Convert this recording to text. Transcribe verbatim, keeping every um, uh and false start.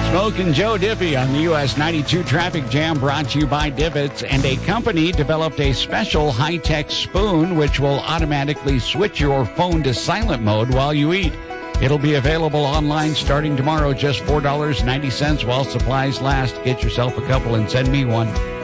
Smokin' Joe Diffie on the U S ninety-two Traffic Jam, brought to you by Divots. And a company developed a special high-tech spoon which will automatically switch your phone to silent mode while you eat. It'll be available online starting tomorrow, just four dollars and ninety cents while supplies last. Get yourself a couple and send me one.